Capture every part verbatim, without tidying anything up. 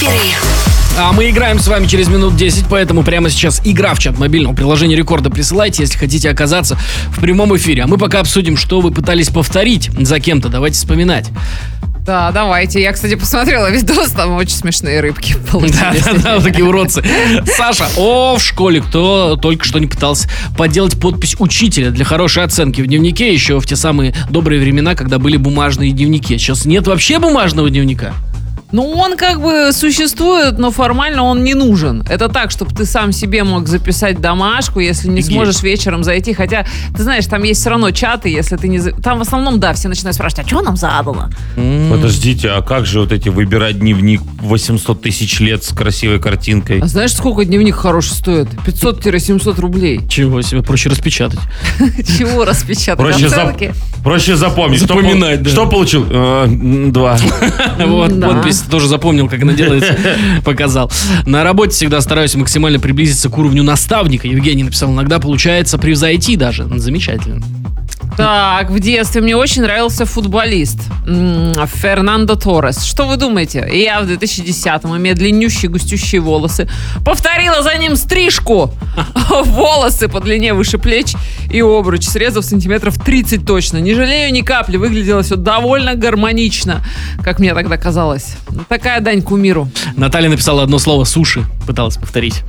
Вейкаперы. А мы играем с вами через минут десять, поэтому прямо сейчас игра в чат мобильного приложения Рекорда присылайте, если хотите оказаться в прямом эфире. А мы пока обсудим, что вы пытались повторить за кем-то. Давайте вспоминать. Да, давайте. Я, кстати, посмотрела видос, там очень смешные рыбки получились. Да-да-да, вот такие уродцы. Саша, о, в школе кто только что не пытался подделать подпись учителя для хорошей оценки в дневнике, еще в те самые добрые времена, когда были бумажные дневники. Сейчас нет вообще бумажного дневника. Ну, он как бы существует, но формально он не нужен. Это так, чтобы ты сам себе мог записать домашку, если не Офигеть. сможешь вечером зайти. Хотя, ты знаешь, там есть все равно чаты, если ты не... за- Там в основном, да, все начинают спрашивать, а что нам задало? Подождите, а как же вот эти выбирать дневник восемьсот тысяч лет с красивой картинкой? А знаешь, сколько дневник хороший стоит? пятьсот-семьсот рублей. Чего себе, проще распечатать. Чего распечатать? Проще, за- Оценки? проще запомнить. Что Запоминать, пол- да. Что получил? Э, м, Два. Вот, Да. подпись тоже запомнил, как она делается, показал. На работе всегда стараюсь максимально приблизиться к уровню наставника. Евгений написал, иногда получается превзойти даже. Замечательно. Так, в детстве мне очень нравился футболист М, Фернандо Торрес. Что вы думаете? Я в две тысячи десятом, имея длиннющие густющие волосы, повторила за ним стрижку. Волосы по длине выше плеч и обруч, срезав сантиметров тридцать точно. Не жалею ни капли, выглядело все довольно гармонично, как мне тогда казалось. Такая дань кумиру. Наталья написала одно слово «суши», пыталась повторить.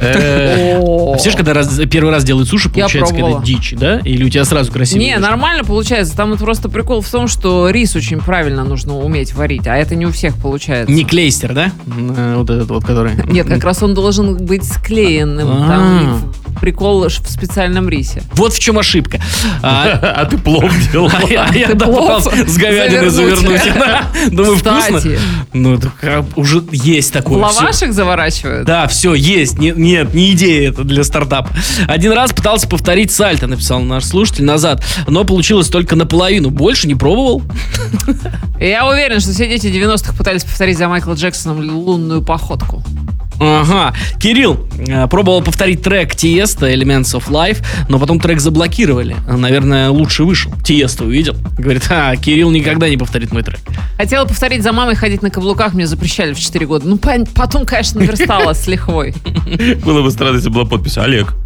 О. Все же, когда раз- первый раз делают суши, Я получается пробовала. какая-то дичь, да? Или у тебя сразу красиво? Не, нормально получается. Там это просто прикол в том, что рис очень правильно нужно уметь варить, а это не у всех получается. Не клейстер, да? Э, Вот этот вот, который... Нет, как раз он должен быть склеенным. А. Там прикол в специальном рисе. Вот в чем ошибка. А, А ты плов делал. а я, а я, Ты да, плов пытался с говядиной завернуть. завернуть. Да. Думаю, Кстати. вкусно. Ну, так, а, уже есть В такое. всё. лавашек заворачивают? Да, все, есть. Не- нет, не идея это для стартапа. Один раз пытался повторить сальто, написал наш слушатель назад, но получилось только наполовину. Больше не пробовал. И я уверен, что все дети девяностых пытались повторить за Майкла Джексоном лунную походку. Ага. Кирилл э, пробовал повторить трек Тиеста Elements of Life, но потом трек заблокировали. Наверное, лучше вышел. Тиеста увидел. Говорит, а, Кирилл никогда не повторит мой трек. Хотела повторить за мамой ходить на каблуках, мне запрещали в четыре года. Ну, пон- потом, конечно, наверстала с лихвой. Было бы странно, если была подпись Олег.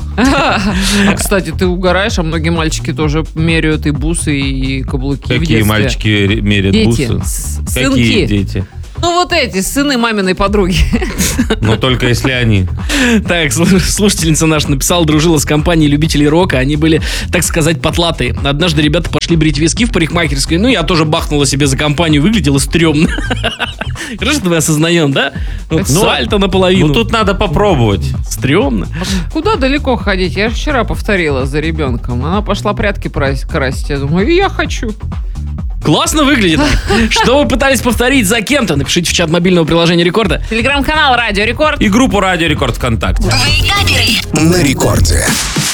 А, кстати, ты угораешь, а многие мальчики тоже меряют и бусы, и каблуки в Какие детстве. мальчики ре- мерят Дети. бусы? С- Какие сынки. дети? Ну, вот эти, сыны маминой подруги. Но только если они. Так, слу- слушательница наша написала, дружила с компанией любителей рока. Они были, так сказать, потлатые. Однажды ребята пошли брить виски в парикмахерской. Ну, я тоже бахнула себе за компанию, выглядело стрёмно. Хорошо, что мы осознаем, да? Вот Ну, сальто наполовину. Ну тут надо попробовать. Стрёмно. Куда далеко ходить? Я же вчера повторила за ребенком. Она пошла прятки красить. красить. Я думаю, и я хочу. Классно выглядит. Что вы пытались повторить за кем-то? Напишите в чат мобильного приложения Рекорда. Телеграм-канал Радио Рекорд. И группу Радио Рекорд ВКонтакте. Вейкаперы. На рекорде.